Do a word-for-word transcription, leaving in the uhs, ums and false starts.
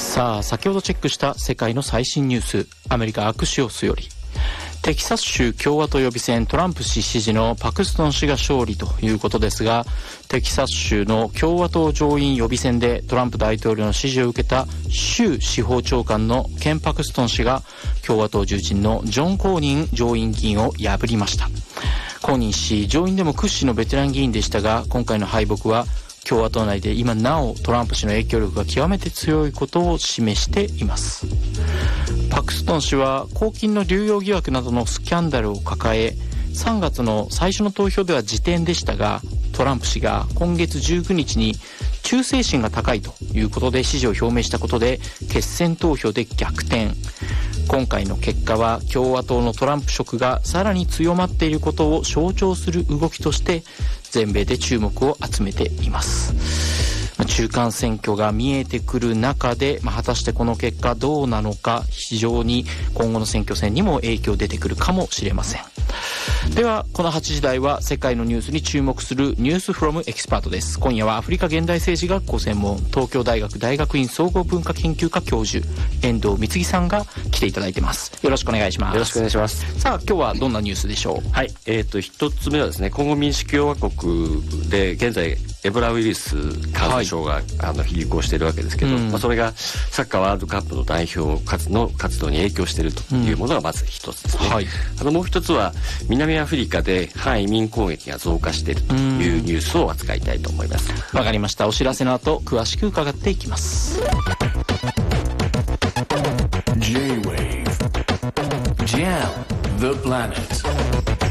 さあ、先ほどチェックした世界の最新ニュース、アメリカアクシオスより、テキサス州共和党予備選、トランプ氏支持のパクストン氏が勝利ということですが、テキサス州の共和党上院予備選でトランプ大統領の支持を受けた州司法長官のケン・パクストン氏が共和党重鎮のジョン・コーニン上院議員を破りました。コーニン氏、上院でも屈指のベテラン議員でしたが、今回の敗北は共和党内で今なおトランプ氏の影響力が極めて強いことを示しています。パクストン氏は公金の流用疑惑などのスキャンダルを抱え、さんがつの最初の投票では次点でしたが、トランプ氏が今月じゅうくにちに忠誠心が高いということで支持を表明したことで決選投票で逆転。今回の結果は共和党のトランプ色がさらに強まっていることを象徴する動きとして全米で注目を集めています。中間選挙が見えてくる中で、まあ、果たしてこの結果どうなのか、非常に今後の選挙戦にも影響出てくるかもしれません。ではこのはちじ台は世界のニュースに注目するニュースフロムエキスパートです。今夜はアフリカ現代政治学校専門、東京大学大学院総合文化研究科教授遠藤光樹さんが来ていただいてます。よろしくお願いします。 よろしくお願いします。 さあ今日はどんなニュースでしょう。 はい、えーと一つ目はですね、コンゴ民主共和国で現在エボラウイルス感染症が、はい、あの流行しているわけですけど、うんまあ、それがサッカーワールドカップの代表活の活動に影響しているというものがまず一つですね、うんはい、あのもう一つは南アフリカで反移民攻撃が増加しているというニュースを扱いたいと思います。 わかりました。お知らせの後詳しく伺っていきます。 J-Wave Jam the Planet